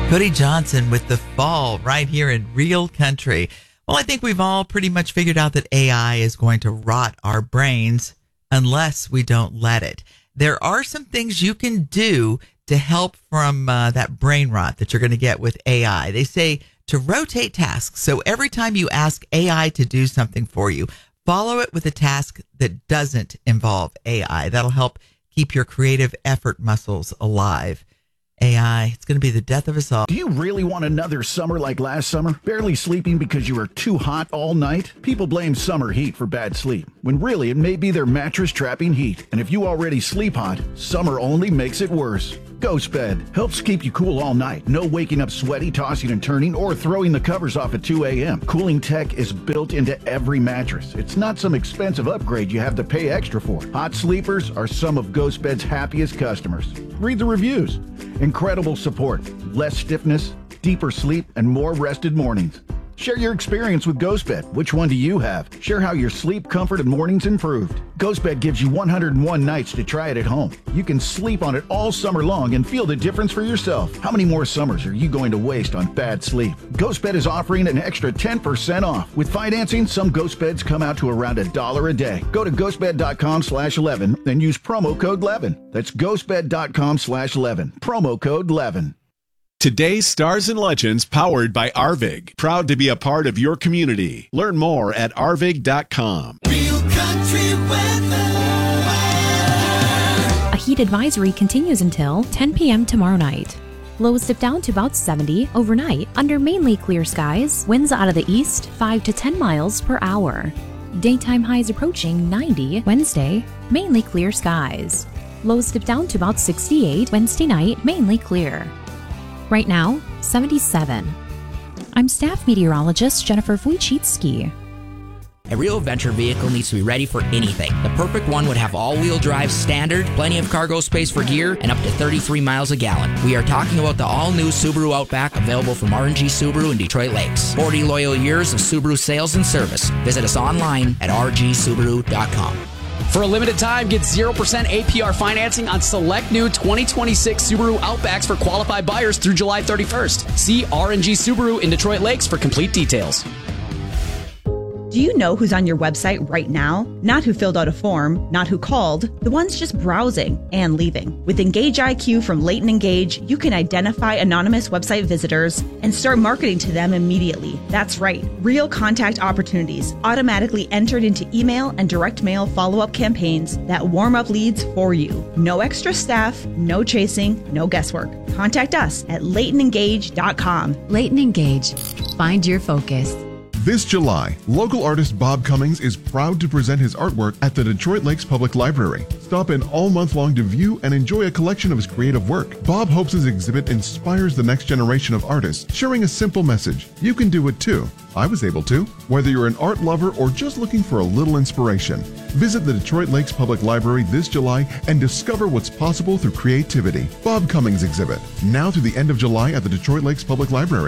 Cody Johnson with The Fall right here in Real Country. Well, I think we've all pretty much figured out that AI is going to rot our brains unless we don't let it. There are some things you can do to help from that brain rot that you're going to get with AI. They say to rotate tasks. So every time you ask AI to do something for you, follow it with a task that doesn't involve AI. That'll help keep your creative effort muscles alive. AI, it's going to be the death of us all. Do you really want another summer like last summer? Barely sleeping because you were too hot all night? People blame summer heat for bad sleep, when really it may be their mattress trapping heat. And if you already sleep hot, summer only makes it worse. Ghost Bed helps keep you cool all night. No waking up sweaty, tossing and turning, or throwing the covers off at 2 a.m. Cooling tech is built into every mattress. It's not some expensive upgrade you have to pay extra for. Hot sleepers are some of Ghost Bed's happiest customers. Read the reviews. Incredible support, less stiffness, deeper sleep, and more rested mornings. Share your experience with GhostBed. Which one do you have? Share how your sleep, comfort, and mornings improved. GhostBed gives you 101 nights to try it at home. You can sleep on it all summer long and feel the difference for yourself. How many more summers are you going to waste on bad sleep? GhostBed is offering an extra 10% off. With financing, some GhostBeds come out to around $1 a day. Go to ghostbed.com/11 and use promo code 11. That's ghostbed.com/11. Promo code 11. Today's Stars and Legends, powered by Arvig. Proud to be a part of your community. Learn more at arvig.com. Real Country weather. A heat advisory continues until 10 p.m. tomorrow night. Lows dip down to about 70 overnight under mainly clear skies. Winds out of the east 5 to 10 miles per hour. Daytime highs approaching 90 Wednesday, mainly clear skies. Lows dip down to about 68 Wednesday night, mainly clear. Right now, 77. I'm staff meteorologist Jennifer Wojcicki. A real adventure vehicle needs to be ready for anything. The perfect one would have all-wheel drive standard, plenty of cargo space for gear, and up to 33 miles a gallon. We are talking about the all-new Subaru Outback, available from R&G Subaru in Detroit Lakes. 40 loyal years of Subaru sales and service. Visit us online at rgsubaru.com. For a limited time, get 0% APR financing on select new 2026 Subaru Outbacks for qualified buyers through July 31st. See R&G Subaru in Detroit Lakes for complete details. Do you know who's on your website right now? Not who filled out a form, not who called, the ones just browsing and leaving. With Engage IQ from Leighton Engage, you can identify anonymous website visitors and start marketing to them immediately. That's right, real contact opportunities automatically entered into email and direct mail follow-up campaigns that warm up leads for you. No extra staff, no chasing, no guesswork. Contact us at LeightonEngage.com. Leighton Engage. Find your focus. This July, local artist Bob Cummings is proud to present his artwork at the Detroit Lakes Public Library. Stop in all month long to view and enjoy a collection of his creative work. Bob hopes his exhibit inspires the next generation of artists, sharing a simple message. You can do it too. I was able to. Whether you're an art lover or just looking for a little inspiration, visit the Detroit Lakes Public Library this July and discover what's possible through creativity. Bob Cummings exhibit, now through the end of July at the Detroit Lakes Public Library.